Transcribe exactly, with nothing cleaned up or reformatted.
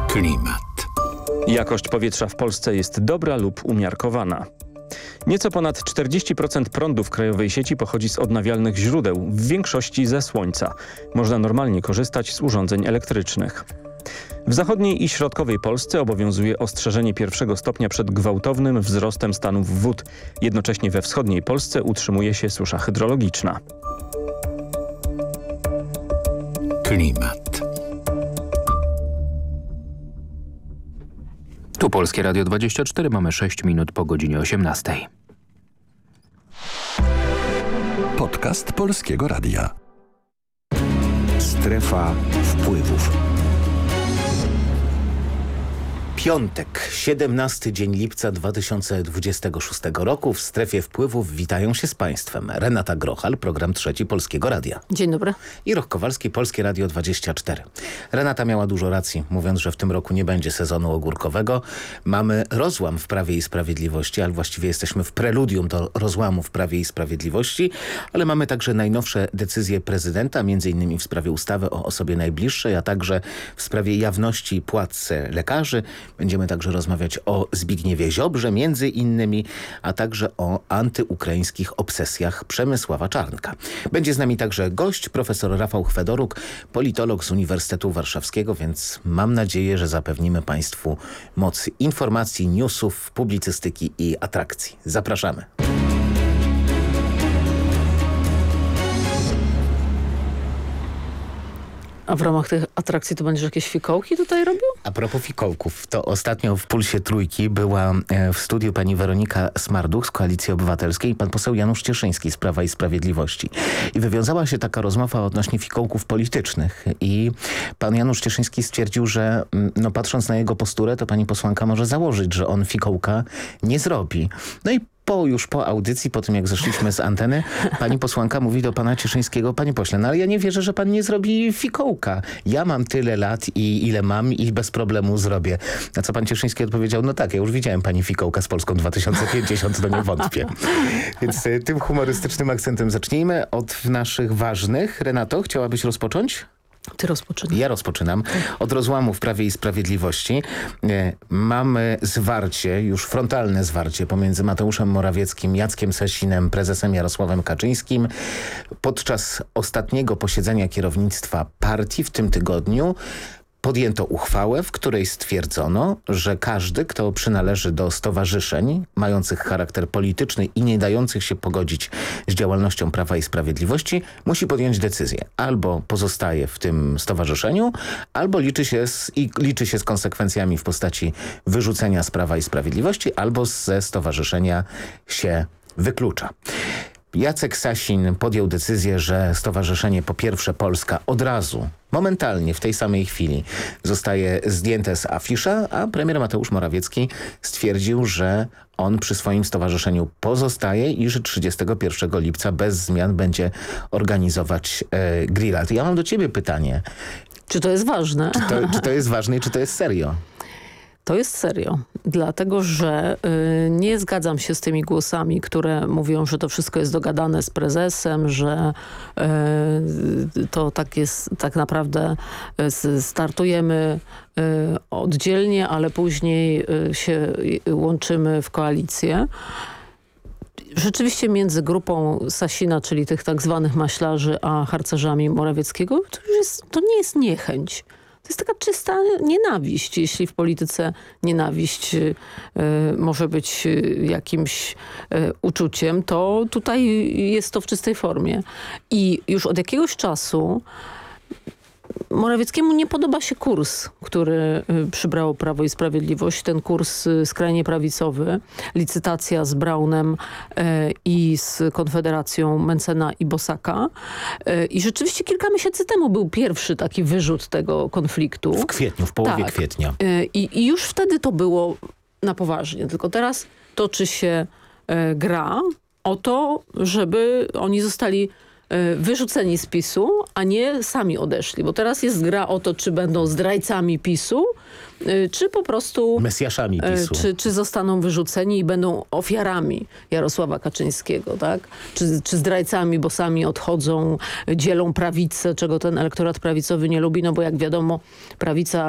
Klimat. Jakość powietrza w Polsce jest dobra lub umiarkowana. Nieco ponad czterdzieści procent prądu w krajowej sieci pochodzi z odnawialnych źródeł, w większości ze słońca. Można normalnie korzystać z urządzeń elektrycznych. W zachodniej i środkowej Polsce obowiązuje ostrzeżenie pierwszego stopnia przed gwałtownym wzrostem stanów wód. Jednocześnie we wschodniej Polsce utrzymuje się susza hydrologiczna. Klimat. Tu Polskie Radio dwadzieścia cztery, mamy sześć minut po godzinie osiemnastej. Podcast Polskiego Radia. Strefa wpływów. Piątek, siedemnasty dzień lipca dwa tysiące dwudziestego szóstego roku. W strefie wpływów witają się z Państwem Renata Grochal, program trzeci Polskiego Radia. Dzień dobry. I Roch Kowalski, Polskie Radio dwadzieścia cztery. Renata miała dużo racji, mówiąc, że w tym roku nie będzie sezonu ogórkowego. Mamy rozłam w Prawie i Sprawiedliwości, ale właściwie jesteśmy w preludium do rozłamu w Prawie i Sprawiedliwości, ale mamy także najnowsze decyzje prezydenta, między innymi w sprawie ustawy o osobie najbliższej, a także w sprawie jawności płacy lekarzy. Będziemy także rozmawiać o Zbigniewie Ziobrze, między innymi, a także o antyukraińskich obsesjach Przemysława Czarnka. Będzie z nami także gość, profesor Rafał Chwedoruk, politolog z Uniwersytetu Warszawskiego, więc mam nadzieję, że zapewnimy Państwu moc informacji, newsów, publicystyki i atrakcji. Zapraszamy. A w ramach tych atrakcji to będziesz jakieś fikołki tutaj robił? A propos fikołków, to ostatnio w Pulsie Trójki była w studiu pani Weronika Smarduch z Koalicji Obywatelskiej i pan poseł Janusz Cieszyński z Prawa i Sprawiedliwości. I wywiązała się taka rozmowa odnośnie fikołków politycznych. I pan Janusz Cieszyński stwierdził, że no patrząc na jego posturę, to pani posłanka może założyć, że on fikołka nie zrobi. No i Po, już po audycji, po tym jak zeszliśmy z anteny, pani posłanka mówi do pana Cieszyńskiego: panie pośle, no ale ja nie wierzę, że pan nie zrobi fikołka. Ja mam tyle lat i ile mam i bez problemu zrobię. Na co pan Cieszyński odpowiedział: no tak, ja już widziałem pani fikołka z Polską dwa tysiące pięćdziesiąt, to nie wątpię. Więc y, tym humorystycznym akcentem zacznijmy od naszych ważnych. Renato, chciałabyś rozpocząć? Ty rozpoczynaj. Ja rozpoczynam. Od rozłamu w Prawie i Sprawiedliwości e, mamy zwarcie, już frontalne zwarcie pomiędzy Mateuszem Morawieckim, Jackiem Sasinem, prezesem Jarosławem Kaczyńskim. Podczas ostatniego posiedzenia kierownictwa partii w tym tygodniu podjęto uchwałę, w której stwierdzono, że każdy, kto przynależy do stowarzyszeń mających charakter polityczny i nie dających się pogodzić z działalnością Prawa i Sprawiedliwości, musi podjąć decyzję. Albo pozostaje w tym stowarzyszeniu, albo liczy się z, i liczy się z konsekwencjami w postaci wyrzucenia z Prawa i Sprawiedliwości, albo ze stowarzyszenia się wyklucza. Jacek Sasin podjął decyzję, że Stowarzyszenie Po Pierwsze Polska od razu, momentalnie, w tej samej chwili zostaje zdjęte z afisza, a premier Mateusz Morawiecki stwierdził, że on przy swoim stowarzyszeniu pozostaje i że trzydziestego pierwszego lipca bez zmian będzie organizować e, grilla. Ja mam do ciebie pytanie. Czy to jest ważne? Czy to, czy to jest ważne i czy to jest serio? To jest serio, dlatego że y, nie zgadzam się z tymi głosami, które mówią, że to wszystko jest dogadane z prezesem, że y, to tak jest, tak naprawdę y, startujemy y, oddzielnie, ale później y, się y, łączymy w koalicję. Rzeczywiście między grupą Sasina, czyli tych tak zwanych maślarzy, a harcerzami Morawieckiego, to, już jest, to nie jest niechęć. To jest taka czysta nienawiść. Jeśli w polityce nienawiść y, może być jakimś y, uczuciem, to tutaj jest to w czystej formie. I już od jakiegoś czasu Morawieckiemu nie podoba się kurs, który przybrało Prawo i Sprawiedliwość. Ten kurs skrajnie prawicowy, licytacja z Braunem e, i z Konfederacją Mencena i Bosaka. E, I rzeczywiście kilka miesięcy temu był pierwszy taki wyrzut tego konfliktu. W kwietniu, w połowie tak. kwietnia. E, i, I już wtedy to było na poważnie. Tylko teraz toczy się e, gra o to, żeby oni zostali wyrzuceni z PiSu, a nie sami odeszli. Bo teraz jest gra o to, czy będą zdrajcami PiSu, czy po prostu Mesjaszami PiSu. Czy, czy zostaną wyrzuceni i będą ofiarami Jarosława Kaczyńskiego, tak? Czy, czy zdrajcami, bo sami odchodzą, dzielą prawicę, czego ten elektorat prawicowy nie lubi, no bo jak wiadomo, prawica